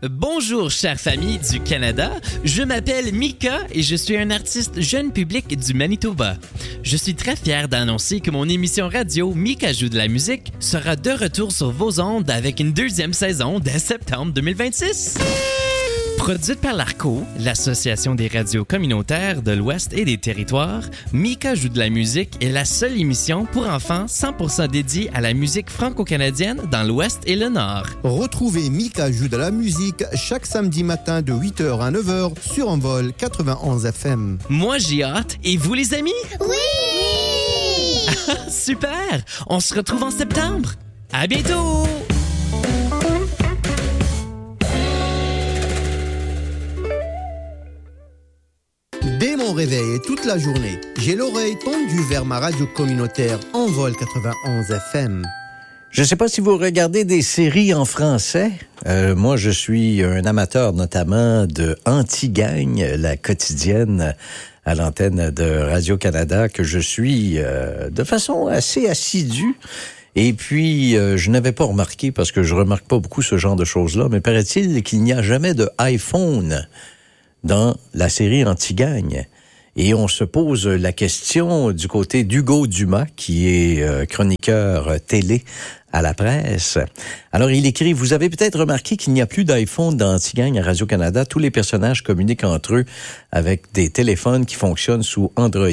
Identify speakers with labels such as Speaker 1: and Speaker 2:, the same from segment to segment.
Speaker 1: Bonjour, chère famille du Canada. Je m'appelle Mika et je suis un artiste jeune public du Manitoba. Je suis très fier d'annoncer que mon émission radio Mika joue de la musique sera de retour sur vos ondes avec une deuxième saison dès septembre 2026. Produite par l'ARCO, l'Association des radios communautaires de l'Ouest et des Territoires, Mika joue de la musique est la seule émission pour enfants 100% dédiée à la musique franco-canadienne dans l'Ouest et le Nord.
Speaker 2: Retrouvez Mika joue de la musique chaque samedi matin de 8h à 9h sur Envol 91 FM.
Speaker 1: Moi, j'ai hâte. Et vous, les amis?
Speaker 3: Oui!
Speaker 1: Super! On se retrouve en septembre. À bientôt!
Speaker 2: Dès mon réveil et toute la journée, j'ai l'oreille tendue vers ma radio communautaire Envol 91 FM.
Speaker 4: Je ne sais pas si vous regardez des séries en français. Moi, je suis un amateur notamment de Anti-Gang, la quotidienne à l'antenne de Radio-Canada, que je suis de façon assez assidue. Et puis, je n'avais pas remarqué, parce que je remarque pas beaucoup ce genre de choses-là, mais paraît-il qu'il n'y a jamais de iPhone dans la série Anti-Gang. Et on se pose la question du côté d'Hugo Dumas, qui est chroniqueur télé à la presse. Alors, il écrit, vous avez peut-être remarqué qu'il n'y a plus d'iPhone dans Anti-Gang à Radio-Canada. Tous les personnages communiquent entre eux avec des téléphones qui fonctionnent sous Android.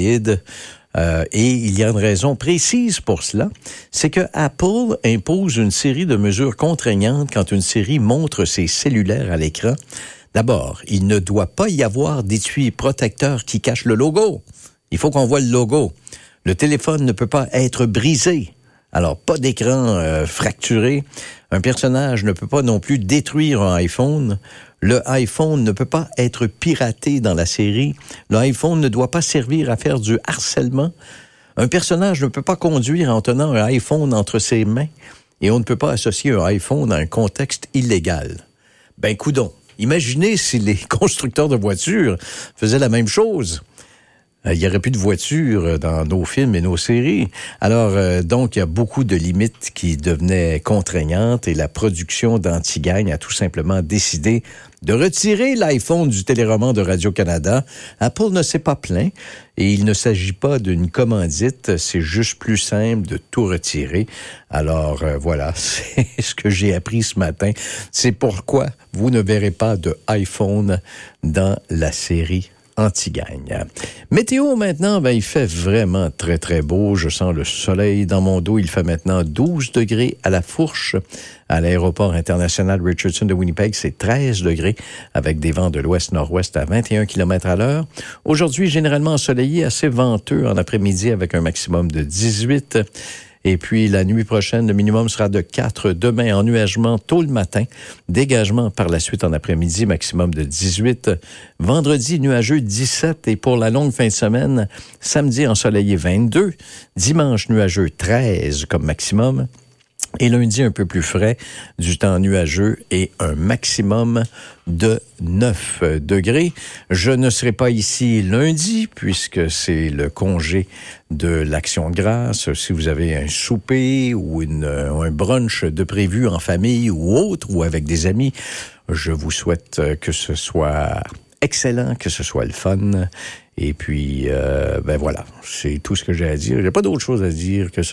Speaker 4: Et il y a une raison précise pour cela, c'est que Apple impose une série de mesures contraignantes quand une série montre ses cellulaires à l'écran. D'abord, il ne doit pas y avoir d'étui protecteur qui cache le logo. Il faut qu'on voit le logo. Le téléphone ne peut pas être brisé. Alors, pas d'écran fracturé. Un personnage ne peut pas non plus détruire un iPhone. Le iPhone ne peut pas être piraté dans la série. Le iPhone ne doit pas servir à faire du harcèlement. Un personnage ne peut pas conduire en tenant un iPhone entre ses mains. Et on ne peut pas associer un iPhone à un contexte illégal. Ben, coudonc. Imaginez si les constructeurs de voitures faisaient la même chose. Il n'y aurait plus de voitures dans nos films et nos séries. Alors, donc, il y a beaucoup de limites qui devenaient contraignantes et la production d'Anti-Gang a tout simplement décidé de retirer l'iPhone du téléroman de Radio-Canada. Apple ne s'est pas plaint et il ne s'agit pas d'une commandite, c'est juste plus simple de tout retirer. Alors, voilà, c'est ce que j'ai appris ce matin. C'est pourquoi vous ne verrez pas de iPhone dans la série Anti-Gang. Météo maintenant, il fait vraiment très très beau. Je sens le soleil dans mon dos. Il fait maintenant 12 degrés à la Fourche. À l'aéroport international Richardson de Winnipeg, c'est 13 degrés avec des vents de l'ouest-nord-ouest à 21 km à l'heure. Aujourd'hui, généralement ensoleillé, assez venteux en après-midi avec un maximum de 18. Et puis, la nuit prochaine, le minimum sera de 4. Demain, ennuagement tôt le matin. Dégagement par la suite en après-midi, maximum de 18. Vendredi, nuageux 17. Et pour la longue fin de semaine, samedi, ensoleillé 22. Dimanche, nuageux 13 comme maximum. Et lundi, un peu plus frais, du temps nuageux et un maximum de 9 degrés. Je ne serai pas ici lundi puisque c'est le congé de l'Action de grâce. Si vous avez un souper ou un brunch de prévu en famille ou autre ou avec des amis, je vous souhaite que ce soit excellent, que ce soit le fun. Et puis, voilà, c'est tout ce que j'ai à dire. J'ai pas d'autre chose à dire que ce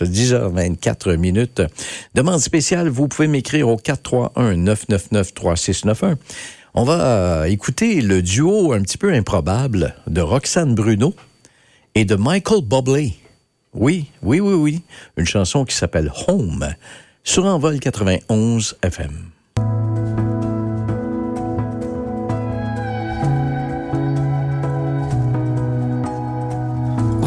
Speaker 4: 10h24. Demande spéciale, vous pouvez m'écrire au 431-999-3691. On va écouter le duo un petit peu improbable de Roxane Bruno et de Michael Bublé. Oui. Une chanson qui s'appelle Home sur Envol 91 FM.